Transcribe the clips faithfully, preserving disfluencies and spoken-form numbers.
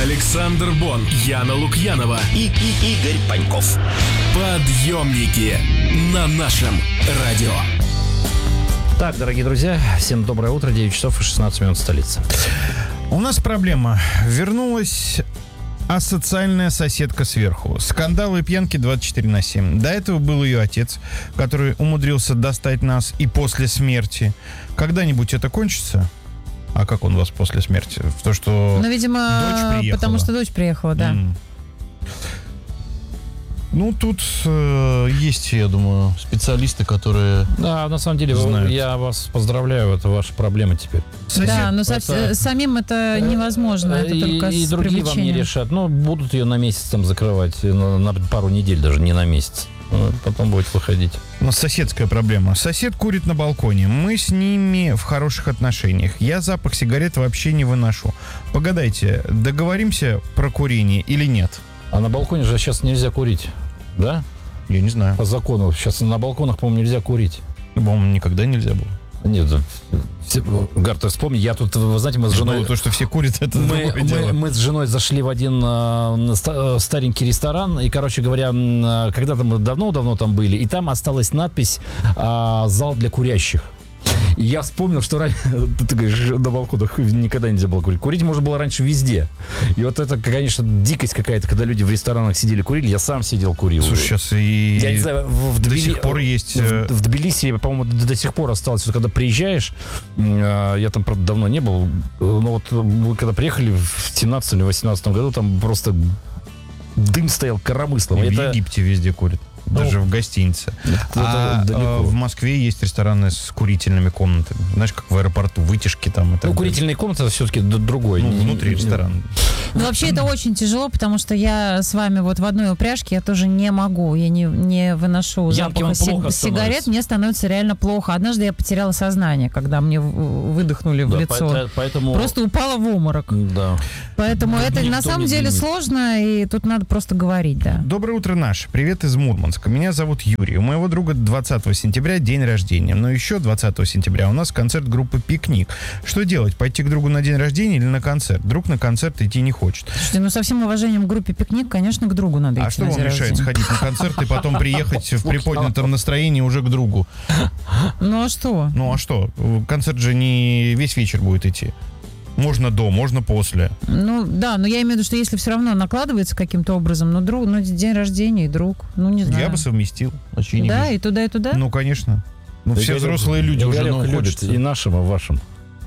Александр Бон, Яна Лукьянова и, и Игорь Паньков. Подъемники на нашем радио. Так, дорогие друзья, всем доброе утро, девять часов и шестнадцать минут столица. У нас проблема. Вернулась асоциальная соседка сверху. Скандалы и пьянки двадцать четыре на семь. До этого был ее отец, который умудрился достать нас и после смерти. Когда-нибудь это кончится? А как он у вас после смерти? В то, что ну, видимо, дочь приехала. Потому что дочь приехала, да. Mm. Ну, тут э, есть, я думаю, специалисты, которые... Да, на самом деле, знают. Я вас поздравляю, это ваша проблема теперь. Сосед... Да, но это... со... самим это невозможно, это и, только и с другие вам не решат. Ну, будут ее на месяц там закрывать, на, на пару недель даже, не на месяц. Потом будет выходить. У нас соседская проблема. Сосед курит на балконе. Мы с ними в хороших отношениях. Я запах сигарет вообще не выношу. Погадайте, договоримся про курение или нет? А на балконе же сейчас нельзя курить, да? Я не знаю. По закону. Сейчас на балконах, по-моему, нельзя курить. По-моему, никогда нельзя было. Нет, все, Гар, ты вспомни, я тут, вы знаете, мы с женой... Ну, то, что все курят, это мы, мы, мы с женой зашли в один э, старенький ресторан, и, короче говоря, когда-то мы давно-давно там были, и там осталась надпись э, «Зал для курящих». И я вспомнил, что раньше, ты говоришь, на балконах никогда нельзя было курить. Курить можно было раньше везде. И вот это, конечно, дикость какая-то, когда люди в ресторанах сидели, курили. Я сам сидел, курил. Слушай, сейчас и я не знаю, в, в до Тбили... сих пор есть... В, в Тбилиси, по-моему, до, до сих пор осталось. Вот когда приезжаешь, я там, правда, давно не был, но вот мы когда приехали в семнадцатом или восемнадцатом году, там просто дым стоял коромыслом. В это... Египте везде курят. Даже ну, в гостинице. Это, а, это а, в Москве есть рестораны с курительными комнатами. Знаешь, как в аэропорту, вытяжки там. Ну, курительные комнаты все-таки другой. Ну, внутри ресторана. Ну, вообще это очень тяжело, потому что я с вами вот в одной упряжке, я тоже не могу, я не, не выношу запаха сиг- сигарет, мне становится реально плохо. Однажды я потеряла сознание, когда мне выдохнули в да, лицо. Поэтому... Просто упала в обморок. Да. Поэтому это на самом деле думает. Сложно, и тут надо просто говорить, да. Доброе утро, наш. Привет из Мурманска. Меня зовут Юрий. У моего друга двадцатого сентября день рождения. Но еще двадцатого сентября у нас концерт группы «Пикник». Что делать? Пойти к другу на день рождения или на концерт? Друг на концерт идти не хочет. Слушайте, ну со всем уважением к группе «Пикник», конечно, к другу надо идти. А что вам мешает сходить на концерт и потом приехать в приподнятом настроении уже к другу? Ну а что? Ну а что? Концерт же не весь вечер будет идти. Можно до, можно после. Ну, да, но я имею в виду, что если все равно накладывается каким-то образом, ну, друг, ну, день рождения и друг, ну, не знаю. Я бы совместил. Да, и туда, и туда? Ну, конечно. Ну, да все взрослые люди уже, ну, любят и нашим, и вашим.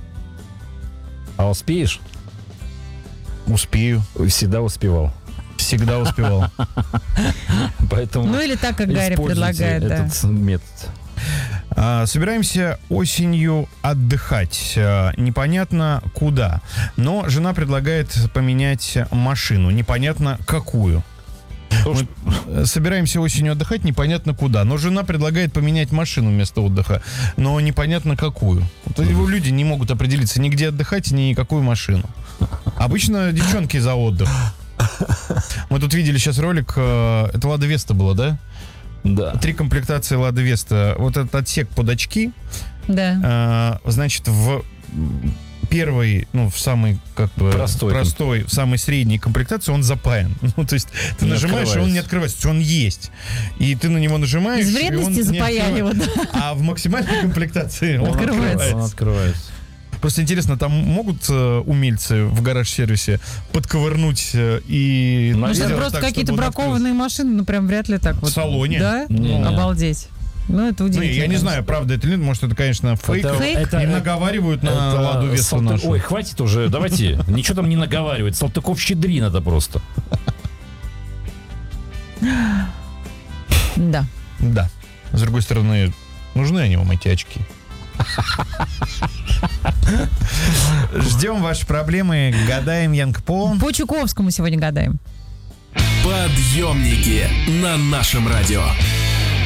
А успеешь? Успею. Всегда успевал. Всегда успевал. Поэтому ну, или так, как Гарри предлагает, да. этот метод. А, собираемся осенью отдыхать. А, непонятно куда. Но жена предлагает поменять машину. Непонятно какую. Мы собираемся осенью отдыхать, непонятно куда. Но жена предлагает поменять машину вместо отдыха. Но непонятно какую. Вот его люди не могут определиться ни где отдыхать, ни какую машину. Обычно девчонки за отдых. Мы тут видели сейчас ролик. Это Лада Веста было, да? Да. Три комплектации Лада Веста. Вот этот отсек под очки. Да. Э, значит, в первой, ну, в самой, как бы, простой, простой в самой средней комплектации он запаян. Ну, то есть ты не нажимаешь, и он не открывается. То есть он есть. И ты на него нажимаешь, из вредности запаяли его, да. А в максимальной комплектации он открывается. Он открывается. Просто интересно, там могут э, умельцы в гараж-сервисе подковырнуть э, и... Ну, это просто так, какие-то бракованные машины, ну, прям вряд ли так вот. В салоне? Да? Не, обалдеть. Ну, это удивительно. Ну, я не знаю, правда это или нет, может, это, конечно, фейк. Это, фейк? Это, и наговаривают это, на Ладу Весту Салты... нашу. Ой, хватит уже, давайте. Ничего там не наговаривать. Салтыков-Щедрин это просто. Да. Да. С другой стороны, нужны они вам, эти очки. Ждем ваши проблемы. Гадаем, Янг по... По Чуковскому сегодня гадаем. Подъемники на нашем радио.